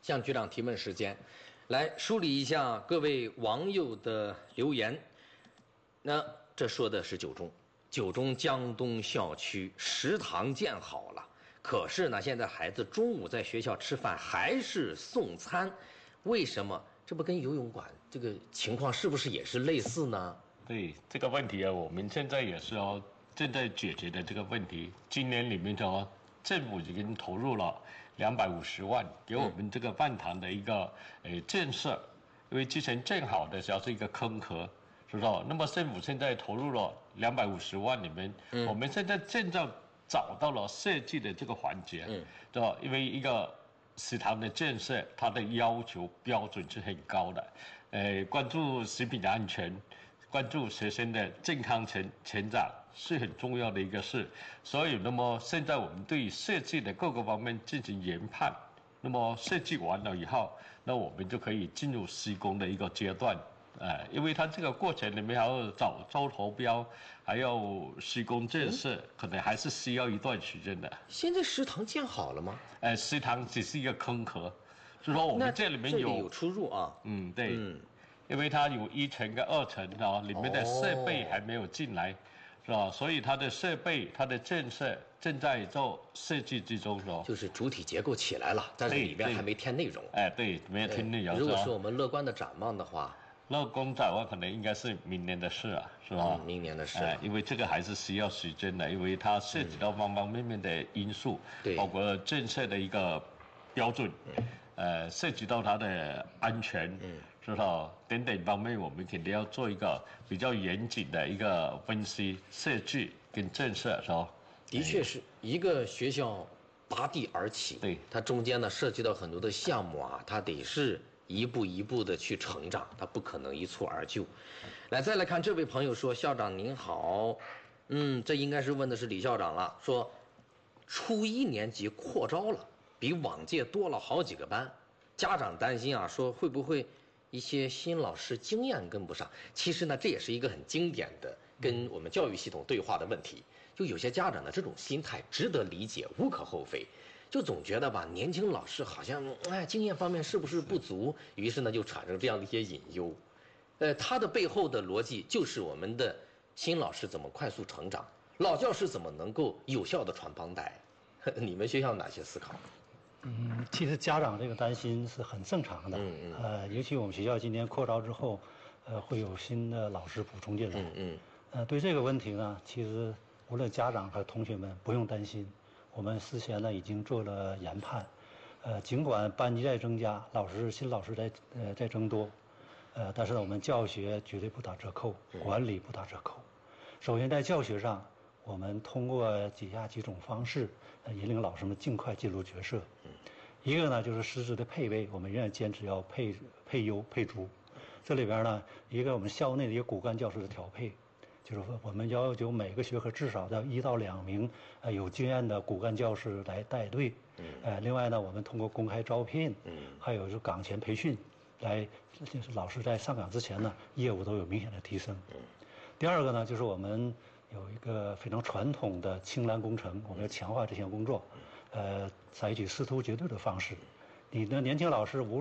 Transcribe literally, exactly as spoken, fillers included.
向局长提问时间，来梳理一下各位网友的留言。那这说的是九中，九中江东校区食堂建好了，可是呢，现在孩子中午在学校吃饭还是送餐，为什么？这不跟游泳馆这个情况是不是也是类似呢？ 对这个问题啊，我们现在也是哦正在解决的这个问题。今年里面哦，政府已经投入了两百五十万给我们这个饭堂的一个呃建设，因为之前建好的时候是一个坑壳，是不是？那么政府现在投入了两百五十万里面，嗯、我们现在建造找到了设计的这个环节，嗯，对吧？因为一个食堂的建设，它的要求标准是很高的，呃，关注食品安全。关注学生的健康成成长是很重要的一个事，所以那么现在我们对设计的各个方面进行研判，那么设计完了以后，那我们就可以进入施工的一个阶段，呃，因为它这个过程里面还要找招投标，还要施工建设，嗯、可能还是需要一段时间的。 现在食堂建好了吗？ 呃，食堂只是一个坑壳，就是说我们这里面有这里有出入啊。 嗯，对。嗯因为它有一层跟二层啊，里面的设备还没有进来，是吧？所以它的设备、它的建设正在做设计之中，是吧？ 就是主体结构起来了，但是里边还没添内容。 哎，对，没有添内容。 如果是我们乐观的展望的话， 乐观展望可能应该是明年的事啊，是吧？ 嗯、明年的事、 哎，因为这个还是需要时间的，因为它涉及到方方面面的因素， 对、嗯， 包括建设的一个标准。嗯呃，涉及到它的安全，嗯，是吧？等等方面，我们肯定要做一个比较严谨的一个分析、设计跟建设，是吧？ 的确是一个学校拔地而起， 对， 它中间呢涉及到很多的项目啊，它得是一步一步的去成长，它不可能一蹴而就。来，再来看这位朋友说：“校长您好，嗯，这应该是问的是李校长了，说初一年级扩招了。”比往届多了好几个班，家长担心啊，说会不会一些新老师经验跟不上？其实呢，这也是一个很经典的跟我们教育系统对话的问题。就有些家长呢，这种心态值得理解，无可厚非。就总觉得吧，年轻老师好像哎经验方面是不是不足？于是呢，就产生这样的一些隐忧。呃，它的背后的逻辑就是我们的新老师怎么快速成长，老教师怎么能够有效的传帮带。你们学校有哪些思考？ 嗯，其实家长这个担心是很正常的。嗯嗯。呃，尤其我们学校今年扩招之后，呃，会有新的老师补充进来。嗯嗯。呃，对这个问题呢，其实无论家长和同学们不用担心，我们事先呢已经做了研判。呃，尽管班级在增加，老师新老师在呃在增多，呃，但是呢，我们教学绝对不打折扣，管理不打折扣。首先在教学上，我们通过以下几种方式，呃，引领老师们尽快进入角色。嗯，一个呢就是师资的配位，我们仍然坚持要配配优配足。这里边呢，一个我们校内的一个骨干教师的调配，就是说我们要求每个学科至少要一到两名呃有经验的骨干教师来带队。嗯，呃，另外呢，我们通过公开招聘，嗯，还有就是岗前培训，来就是老师在上岗之前呢，业务都有明显的提升。嗯，第二个呢，就是我们有一个非常传统的青蓝工程，我们要强化这项工作，呃，采取师徒结对的方式。你的年轻老师无论